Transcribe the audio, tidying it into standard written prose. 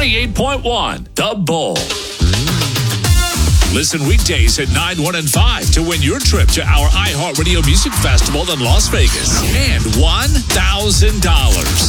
98.1 The Bull. Listen weekdays at 9, 1, and 5 to win your trip to our iHeartRadio Music Festival in Las Vegas and $1,000.